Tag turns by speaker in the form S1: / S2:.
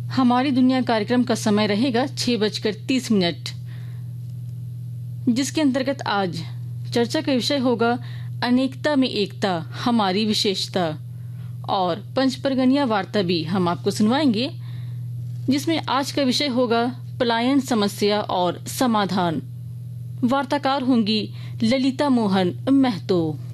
S1: हमारी दुनिया कार्यक्रम का समय रहेगा 6:30, जिसके अंतर्गत आज चर्चा का विषय होगा अनेकता में एकता, हमारी विशेषता। और पंचपरगनिया वार्ता भी हम आपको सुनवाएंगे, जिसमें आज का विषय होगा पलायन समस्या और समाधान। वार्ताकार होंगी ललिता मोहन महतो।